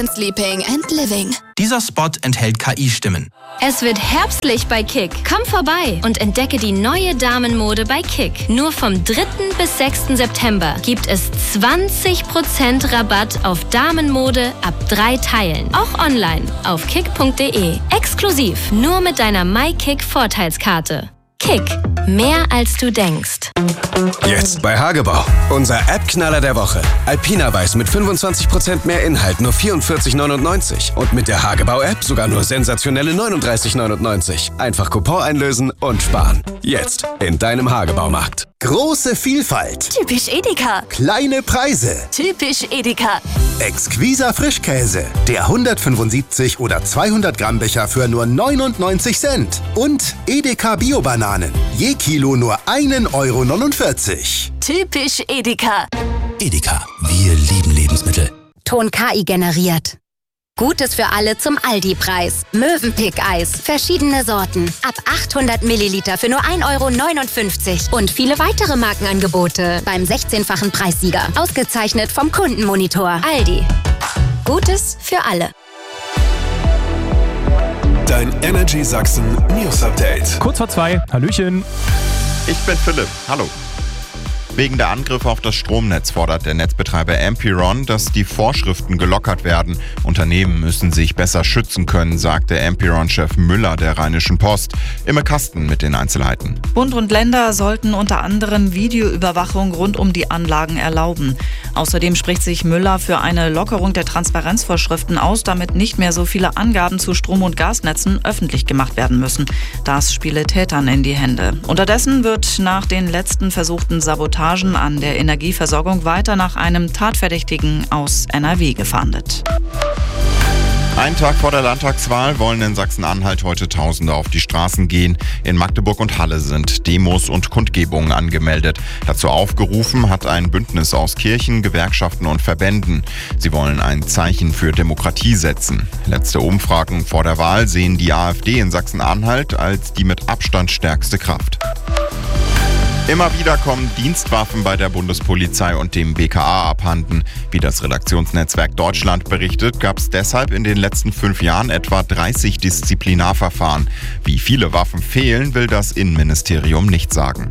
Sleeping and Living. Dieser Spot enthält KI-Stimmen. Es wird herbstlich bei Kick. Komm vorbei und entdecke die neue Damenmode bei Kick. Nur vom 3. bis 6. September gibt es 20% Rabatt auf Damenmode ab 3 Teilen. Auch online auf kick.de. Exklusiv nur mit deiner MyKick-Vorteilskarte. Kick. Mehr als du denkst. Jetzt bei Hagebau. Unser App-Knaller der Woche. Alpina Weiß mit 25% mehr Inhalt, nur 44,99. Und mit der Hagebau-App sogar nur sensationelle 39,99. Einfach Coupon einlösen und sparen. Jetzt in deinem Hagebaumarkt. Große Vielfalt. Typisch Edeka. Kleine Preise. Typisch Edeka. Exquiser Frischkäse. Der 175 oder 200 Gramm Becher für nur 99 Cent. Und Edeka Bio-Bananen. Je Kilo nur 1,49 €. Typisch Edeka. Edeka, wir lieben Lebensmittel. Ton KI generiert. Gutes für alle zum Aldi-Preis. Mövenpick-Eis. Verschiedene Sorten. Ab 800 Milliliter für nur 1,59 €. Und viele weitere Markenangebote beim 16-fachen Preissieger. Ausgezeichnet vom Kundenmonitor. Aldi. Gutes für alle. Dein Energy Sachsen News Update. Kurz vor 2. Hallöchen. Ich bin Philipp. Hallo. Wegen der Angriffe auf das Stromnetz fordert der Netzbetreiber Ampiron, dass die Vorschriften gelockert werden. Unternehmen müssen sich besser schützen können, sagte Ampiron-Chef Müller der Rheinischen Post. Imme Kasten mit den Einzelheiten. Bund und Länder sollten unter anderem Videoüberwachung rund um die Anlagen erlauben. Außerdem spricht sich Müller für eine Lockerung der Transparenzvorschriften aus, damit nicht mehr so viele Angaben zu Strom- und Gasnetzen öffentlich gemacht werden müssen. Das spiele Tätern in die Hände. Unterdessen wird nach den letzten versuchten Sabotagen an der Energieversorgung weiter nach einem Tatverdächtigen aus NRW gefahndet. Einen Tag vor der Landtagswahl wollen in Sachsen-Anhalt heute Tausende auf die Straßen gehen. In Magdeburg und Halle sind Demos und Kundgebungen angemeldet. Dazu aufgerufen hat ein Bündnis aus Kirchen, Gewerkschaften und Verbänden. Sie wollen ein Zeichen für Demokratie setzen. Letzte Umfragen vor der Wahl sehen die AfD in Sachsen-Anhalt als die mit Abstand stärkste Kraft. Immer wieder kommen Dienstwaffen bei der Bundespolizei und dem BKA abhanden. Wie das Redaktionsnetzwerk Deutschland berichtet, gab es deshalb in den letzten 5 Jahren etwa 30 Disziplinarverfahren. Wie viele Waffen fehlen, will das Innenministerium nicht sagen.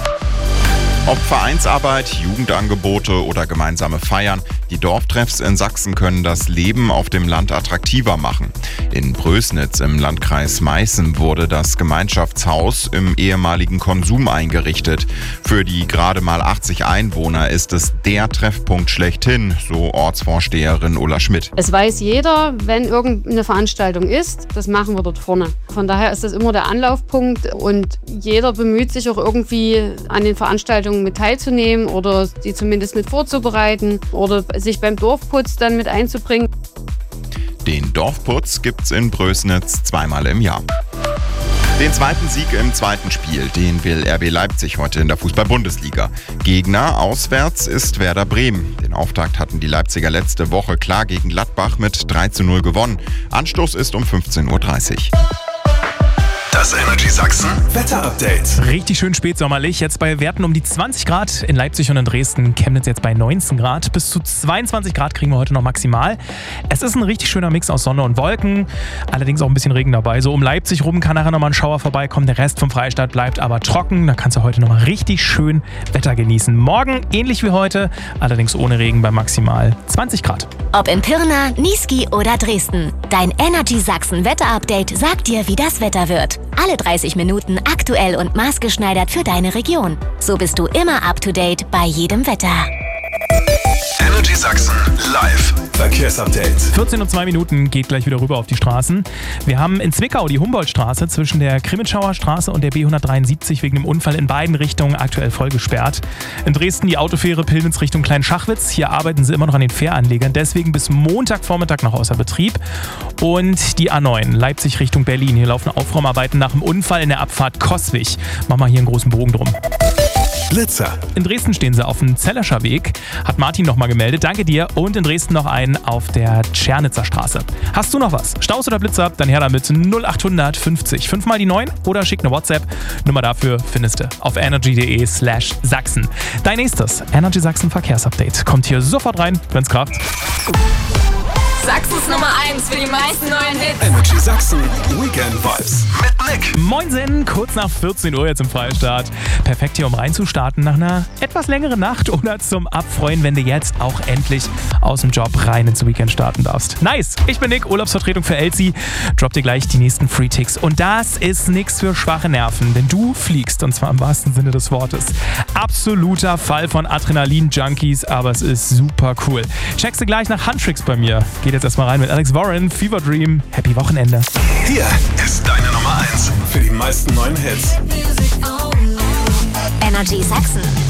Ob Vereinsarbeit, Jugendangebote oder gemeinsame Feiern, die Dorftreffs in Sachsen können das Leben auf dem Land attraktiver machen. In Brösnitz im Landkreis Meißen wurde das Gemeinschaftshaus im ehemaligen Konsum eingerichtet. Für die gerade mal 80 Einwohner ist es der Treffpunkt schlechthin, so Ortsvorsteherin Ulla Schmidt. Es weiß jeder, wenn irgendeine Veranstaltung ist, das machen wir dort vorne. Von daher ist das immer der Anlaufpunkt und jeder bemüht sich auch irgendwie an den Veranstaltungen mit teilzunehmen oder die zumindest mit vorzubereiten oder sich beim Dorfputz dann mit einzubringen. Den Dorfputz gibt's in Brösnitz 2-mal im Jahr. Den zweiten Sieg im zweiten Spiel, den will RB Leipzig heute in der Fußball-Bundesliga. Gegner auswärts ist Werder Bremen. Den Auftakt hatten die Leipziger letzte Woche klar gegen Gladbach mit 3:0 gewonnen. Anstoß ist um 15:30 Uhr. Das Energy Sachsen Wetter-Update. Richtig schön spätsommerlich. Jetzt bei Werten um die 20 Grad in Leipzig und in Dresden. Chemnitz jetzt bei 19 Grad. Bis zu 22 Grad kriegen wir heute noch maximal. Es ist ein richtig schöner Mix aus Sonne und Wolken. Allerdings auch ein bisschen Regen dabei. So um Leipzig rum kann nachher nochmal ein Schauer vorbeikommen. Der Rest vom Freistaat bleibt aber trocken. Da kannst du heute nochmal richtig schön Wetter genießen. Morgen ähnlich wie heute, allerdings ohne Regen bei maximal 20 Grad. Ob in Pirna, Niesky oder Dresden. Dein Energy Sachsen Wetter-Update sagt dir, wie das Wetter wird. Alle 30 Minuten aktuell und maßgeschneidert für deine Region. So bist du immer up to date bei jedem Wetter. Energy Sachsen live Verkehrsupdate. 14:02 geht gleich wieder rüber auf die Straßen. Wir haben in Zwickau die Humboldtstraße zwischen der Krimitschauer Straße und der B173 wegen dem Unfall in beiden Richtungen aktuell voll gesperrt. In Dresden die Autofähre Pillnitz Richtung Kleinschachwitz. Hier arbeiten sie immer noch an den Fähranlegern, deswegen bis Montagvormittag noch außer Betrieb. Und die A9 Leipzig Richtung Berlin. Hier laufen Aufräumarbeiten nach dem Unfall in der Abfahrt Coswig. Machen wir hier einen großen Bogen drum. Blitzer. In Dresden stehen sie auf dem Zellerscher Weg, hat Martin nochmal gemeldet, danke dir. Und in Dresden noch einen auf der Tschernitzer Straße. Hast du noch was? Staus oder Blitzer? Dann her damit 0800 50 5 mal die 9 oder schick eine WhatsApp. Nummer dafür findest du auf energy.de/Sachsen. Dein nächstes Energy Sachsen Verkehrsupdate kommt hier sofort rein, wenn's kracht. Sachsens Nummer 1 für die meisten neuen Hits. Energy Sachsen Weekend Vibes mit Nick. Moinsen, kurz nach 14 Uhr jetzt im Freistart. Perfekt hier, um reinzustarten nach einer etwas längeren Nacht oder zum Abfreuen, wenn du jetzt auch endlich aus dem Job rein ins Weekend starten darfst. Nice, ich bin Nick, Urlaubsvertretung für Elsie. Drop dir gleich die nächsten Free-Ticks. Und das ist nix für schwache Nerven, denn du fliegst, und zwar im wahrsten Sinne des Wortes. Absoluter Fall von Adrenalin-Junkies, aber es ist super cool. Checkst du gleich nach Handtricks bei mir. Geht jetzt erstmal rein mit Alex Warren, Fever Dream. Happy Wochenende. Hier ist deine Nummer 1 für die meisten neuen Hits. Energy Sachsen.